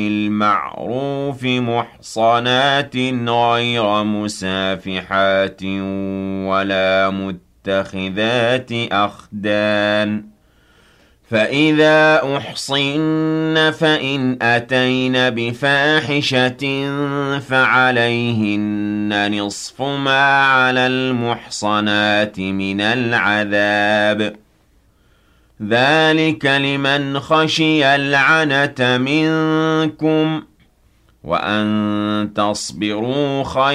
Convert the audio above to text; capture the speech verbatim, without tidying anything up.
بالمعروف محصنات غير مسافحات ولا متخذات أخدان فإذا أحصن فإن أتين بفاحشة فعليهن نصف ما على المحصنات من العذاب ذلك لمن خشي العنة منكم وأن تصبروا خير